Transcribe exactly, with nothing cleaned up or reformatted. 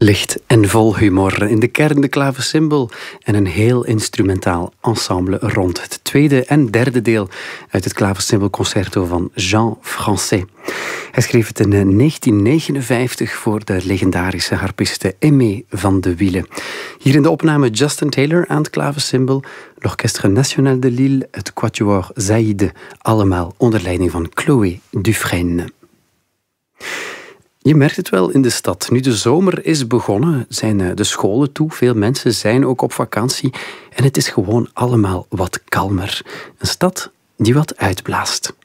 Licht en vol humor. In de kern de klavecimbal en een heel instrumentaal ensemble rond. Het tweede en derde deel uit het klavecimbalconcerto van Jean Francais. Hij schreef het in negentien negenenvijftig voor de legendarische harpiste Aimé van de Wiele. Hier in de opname Justin Taylor aan het klavecimbal, l'Orchestre National de Lille, het Quatuor Zaïde, allemaal onder leiding van Chloé Dufresne. Je merkt het wel in de stad. Nu de zomer is begonnen, zijn de scholen toe. Veel mensen zijn ook op vakantie. En het is gewoon allemaal wat kalmer. Een stad die wat uitblaast.